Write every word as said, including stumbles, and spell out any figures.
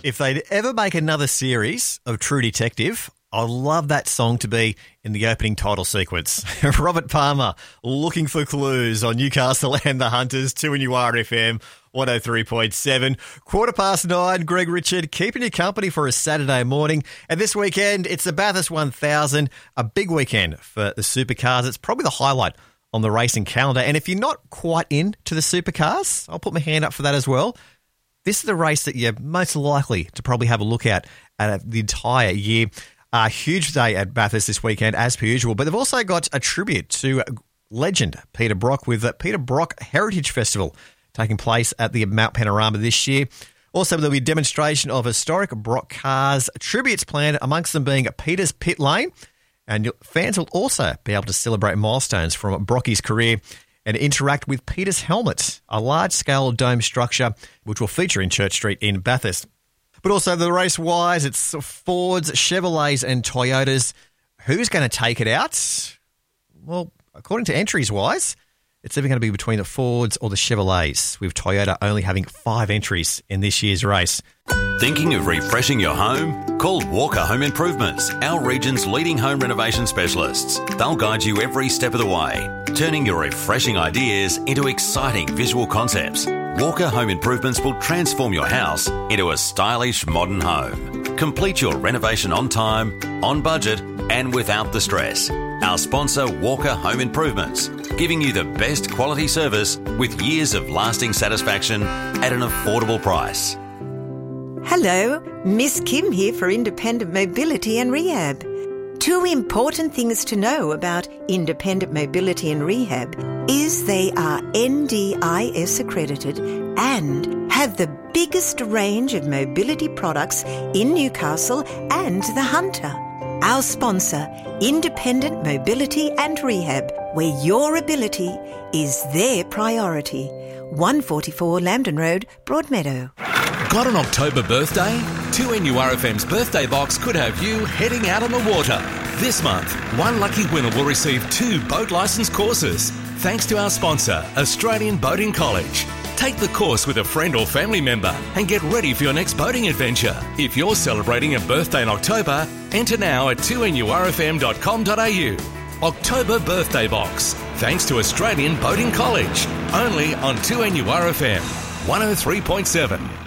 If they'd ever make another series of True Detective, I'd love that song to be in the opening title sequence. Robert Palmer, Looking for Clues on Newcastle and the Hunters, two N U R F M, one oh three point seven. Quarter past nine, Greg Richard, keeping you company for a Saturday morning. And this weekend, it's the Bathurst one thousand, a big weekend for the supercars. It's probably the highlight on the racing calendar. And if you're not quite into the supercars, I'll put my hand up for that as well. This is the race that you're most likely to probably have a look at at the entire year. A huge day at Bathurst this weekend, as per usual. But they've also got a tribute to legend Peter Brock with the Peter Brock Heritage Festival taking place at the Mount Panorama this year. Also, there'll be a demonstration of historic Brock cars, tributes planned, amongst them being Peter's Pit Lane. And fans will also be able to celebrate milestones from Brocky's career and interact with Peter's Helmet, a large-scale dome structure which will feature in Church Street in Bathurst. But also the race-wise, it's Fords, Chevrolets and Toyotas. Who's going to take it out? Well, according to entries-wise, it's either going to be between the Fords or the Chevrolets, with Toyota only having five entries in this year's race. Thinking of refreshing your home? Call Walker Home Improvements, our region's leading home renovation specialists. They'll guide you every step of the way, turning your refreshing ideas into exciting visual concepts. Walker Home Improvements will transform your house into a stylish modern home. Complete your renovation on time, on budget, and without the stress. Our sponsor, Walker Home Improvements, giving you the best quality service with years of lasting satisfaction at an affordable price. Hello, Miss Kim here for Independent Mobility and Rehab. Two important things to know about Independent Mobility and Rehab is they are N D I S accredited and have the biggest range of mobility products in Newcastle and the Hunter. Our sponsor, Independent Mobility and Rehab, where your ability is their priority. one forty-four Lambton Road, Broadmeadow. Got an October birthday? two N U R F M's birthday box could have you heading out on the water. This month, one lucky winner will receive two boat licence courses, thanks to our sponsor, Australian Boating College. Take the course with a friend or family member and get ready for your next boating adventure. If you're celebrating a birthday in October, enter now at two N U R F M dot com dot a u. October Birthday Box, thanks to Australian Boating College. Only on two N U R F M, one oh three point seven.